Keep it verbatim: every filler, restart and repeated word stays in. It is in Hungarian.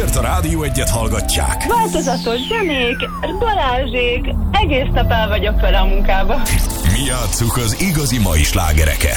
Azért a Rádió Egyet hallgatják. Változatos zenék, Balázsék, egész nap el vagyok vele a munkába. Mi játsszuk az igazi mai slágereket.